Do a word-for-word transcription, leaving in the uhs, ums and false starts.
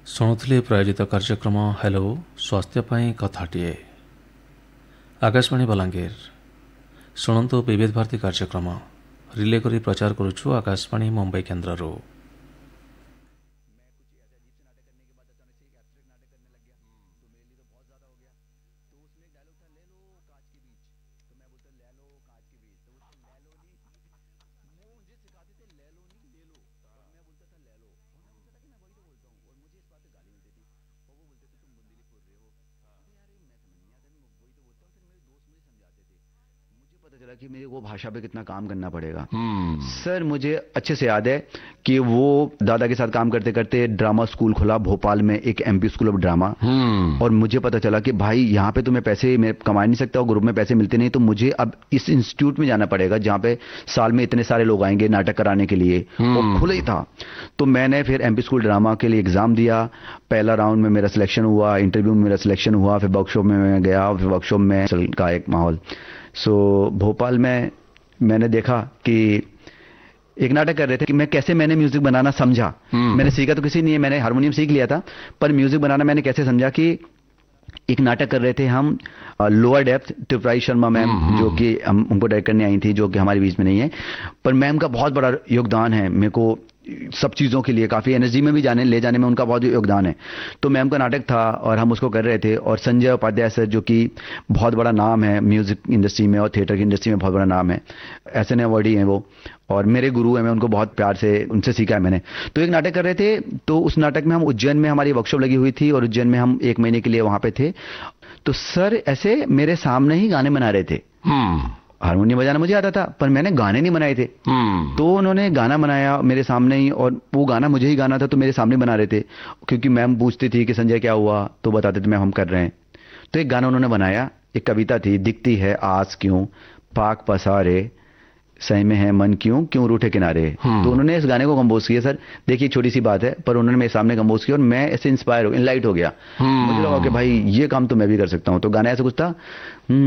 ଶୁଣୁଥିଲି ପ୍ରାୟୋଜିତ କାର୍ଯ୍ୟକ୍ରମ ହ୍ୟାଲୋ ସ୍ୱାସ୍ଥ୍ୟ ପାଇଁ କଥାଟିଏ। ଆକାଶବାଣୀ ବଲାଙ୍ଗୀର ଶୁଣନ୍ତୁ ବିବିଧ ଭାରତୀ କାର୍ଯ୍ୟକ୍ରମ ରିଲେ କରି ପ୍ରଚାର କରୁଛୁ ଆକାଶବାଣୀ ମୁମ୍ବାଇ କେନ୍ଦ୍ରରୁ। पता चला कि मेरे वो भाषा पे कितना काम करना पड़ेगा। सर मुझे अच्छे से याद है कि वो दादा के साथ काम करते करते ड्रामा स्कूल खुला भोपाल में, एक एमपी स्कूल ऑफ ड्रामा। और मुझे पता चला कि भाई यहाँ पे तो मैं पैसे मैं कमा नहीं सकता और ग्रुप में पैसे मिलते नहीं, तो मुझे अब इस इंस्टीट्यूट में जाना पड़ेगा जहाँ पे साल में इतने सारे लोग आएंगे नाटक कराने के लिए। वो खुला ही था। तो मैंने फिर एमपी स्कूल ड्रामा के लिए एग्जाम दिया। पहला राउंड में मेरा सिलेक्शन हुआ, इंटरव्यू में मेरा सिलेक्शन हुआ, फिर वर्कशॉप में मैं गया, फिर वर्कशॉप में का एक माहौल। सो so, भोपाल में मैंने देखा कि एक नाटक कर रहे थे कि मैं कैसे मैंने म्यूजिक बनाना समझा। मैंने सीखा तो किसी नहीं है, मैंने हारमोनियम सीख लिया था, पर म्यूजिक बनाना मैंने कैसे समझा कि एक नाटक कर रहे थे हम lower depth, Tripurari Sharma ma'am जो कि हम उनको डायरेक्ट करने आई थी, जो कि हमारे बीच में नहीं है, पर मैम का बहुत बड़ा योगदान है मेरे को सब चीज़ों के लिए, काफ़ी एनर्जी में भी जाने ले जाने में उनका बहुत योगदान है। तो मैम का नाटक था और हम उसको कर रहे थे, और संजय उपाध्याय सर जो कि बहुत बड़ा नाम है म्यूजिक इंडस्ट्री में और थिएटर की इंडस्ट्री में बहुत बड़ा नाम है, एस एन अवार्डी हैं वो और मेरे गुरु हैं, मैं उनको बहुत प्यार से उनसे सीखा है मैंने। तो एक नाटक कर रहे थे, तो उस नाटक में हम उज्जैन में हमारी वर्कशॉप लगी हुई थी और उज्जैन में हम एक महीने के लिए वहाँ पे थे। तो सर ऐसे मेरे सामने ही गाने बना रहे थे। हारमोनियम बजाना मुझे आता था पर मैंने गाने नहीं बनाए थे। तो उन्होंने गाना बनाया मेरे सामने ही, और वो गाना मुझे ही गाना था, तो मेरे सामने बना रहे थे, क्योंकि मैम पूछती थी कि संजय क्या हुआ, तो बताते थे मैम हम कर रहे हैं। तो एक गाना उन्होंने बनाया, एक कविता थी, दिखती है आस क्यों पाक पसारे, सही में है मन क्यों क्यों रूठे किनारे। तो उन्होंने इस गाने को कंपोज किया। सर देखिए छोटी सी बात है, पर उन्होंने मेरे सामने कंपोज किया और मैं ऐसे इंस्पायर हो इनलाइट हो गया। मुझे लगा कि भाई ये काम तो मैं भी कर सकता हूँ। तो गाना ऐसा कुछ था,